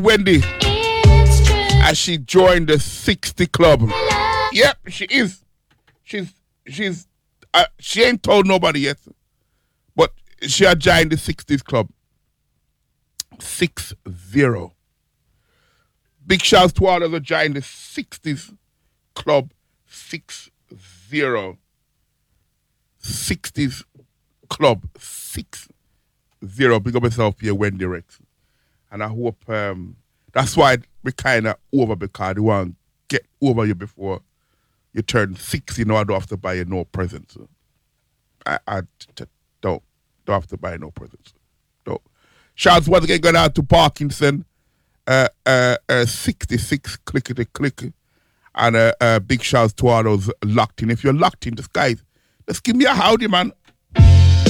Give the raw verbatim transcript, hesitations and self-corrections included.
Wendy, as she joined the sixty club. Yep, she is. She's she's uh, she ain't told nobody yet, but she had joined the sixties club. Six zero. Big shouts to all those who joined the sixties club. Six zero. Sixties club. Six zero. Big up yourself here, Wendy Rex. And I hope um, that's why we kind of over, because we want to get over you before you turn sixty. You know, I don't have to buy you no presents. I, I t- don't. Don't have to buy no presents. Don't. Shouts once again going out to Parkinson. Uh, uh, uh, sixty-six clickety click. And uh, uh, big shouts to all those locked in. If you're locked in, just guys, just give me a howdy, man.